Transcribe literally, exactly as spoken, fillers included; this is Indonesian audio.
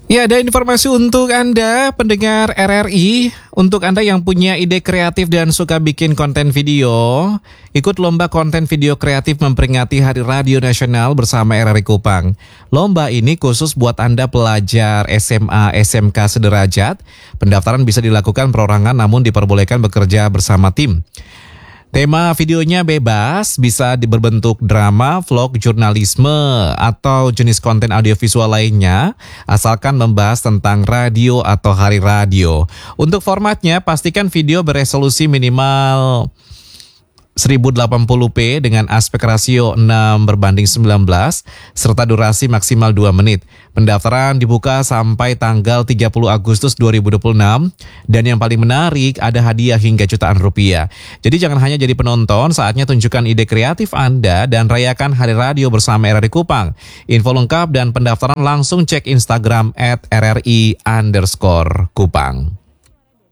Ya, ada informasi untuk Anda, pendengar R R I. Untuk Anda yang punya ide kreatif dan suka bikin konten video, ikut lomba konten video kreatif memperingati Hari Radio Nasional bersama R R I Kupang. Lomba ini khusus buat Anda pelajar S M A S M K sederajat. Pendaftaran bisa dilakukan perorangan namun diperbolehkan bekerja bersama tim. Tema videonya bebas, bisa berbentuk drama, vlog, jurnalisme, atau jenis konten audiovisual lainnya, asalkan membahas tentang radio atau hari radio. Untuk formatnya, pastikan video beresolusi minimal seribu delapan puluh p dengan aspek rasio enam berbanding sembilan belas serta durasi maksimal dua menit. Pendaftaran dibuka sampai tanggal tiga puluh Agustus dua ribu dua puluh enam dan yang paling menarik ada hadiah hingga jutaan rupiah. Jadi jangan hanya jadi penonton, saatnya tunjukkan ide kreatif Anda dan rayakan Hari Radio bersama R R I Kupang. Info lengkap dan pendaftaran langsung cek Instagram at R R I underscore Kupang.